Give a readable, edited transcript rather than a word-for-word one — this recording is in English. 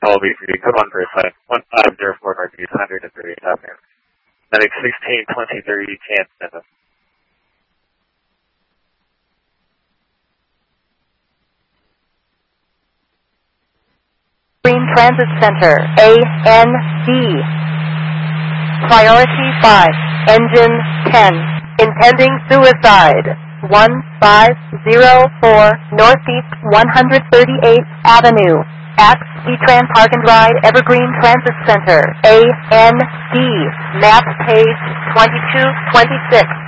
call will be for you. Code 1 for a flight 1504 Northeast 138th Avenue. Medic 162030 Canton. Green Transit Center, AND. Priority 5, Engine 10, impending suicide, 1504 Northeast 138th Avenue. At E-Tran Park and Ride Evergreen Transit Center, AND, map page 2226.